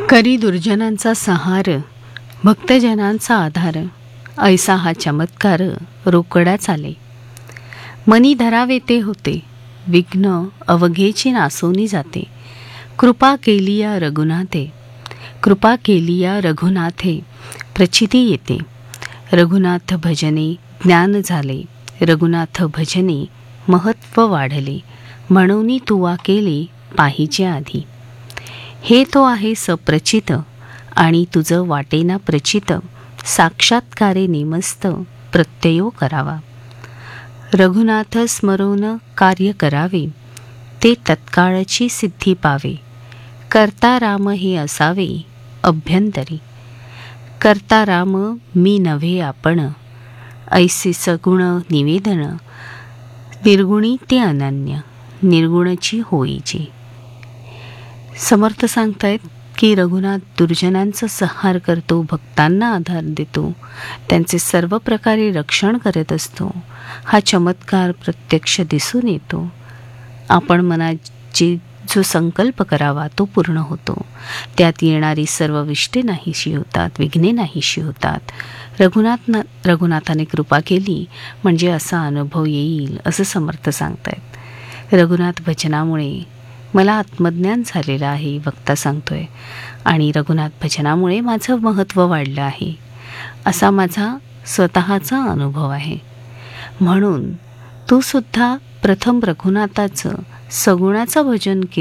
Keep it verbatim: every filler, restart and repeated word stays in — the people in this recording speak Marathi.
करी दुर्जनांचा सहार, भक्तजनांचा आधार, ऐसा हा चमत्कार रोकडा चाले. मनी धरावे ते होते, विघ्न अवघेची नासोनी जाते. कृपा केलिया रघुनाथे, कृपा केलिया रघुनाथे, प्रचिती येते. रघुनाथ भजने ज्ञान झाले, रघुनाथ भजने महत्त्व वाढले. म्हणून तुवा केले पाहिजे आधी. हे तो आहे सप्रचित आणि तुझं वाटेना प्रचित. साक्षात्कारे नेमस्त प्रत्ययो करावा. रघुनाथ स्मरून कार्य करावे, ते तत्काळची सिद्धी पावे. कर्ता राम हे असावे अभ्यंतरी, कर्ता राम मी नव्हे आपण. ऐसे सगुण निवेदन, निर्गुणी ते अनन्य, निर्गुणची होईची. समर्थ सांगतायत की रघुनाथ दुर्जनांचा संहार करतो, भक्तांना आधार देतो, त्यांचे सर्व प्रकारे रक्षण करत असतो. हा चमत्कार प्रत्यक्ष दिसून येतो. आपण मनात जे जो संकल्प करावा तो पूर्ण होतो. त्यात येणारी सर्व विष्टे नाहीशी होतात, विघ्ने नाहीशी होतात. रघुनाथ रघुनाथाने कृपा केली म्हणजे असा अनुभव येईल असं समर्थ सांगतायत. रघुनाथ भजनामुळे मला आत्मज्ञान झालेलं आहे, वक्ता सांगतोय, आणि रघुनाथ भजनामुळे माझं महत्त्व वाढलं आहे असा माझा स्वतःचा अनुभव आहे. म्हणून तू सुद्धा प्रथम रघुनाथाचं सगुणाचं भजन केलं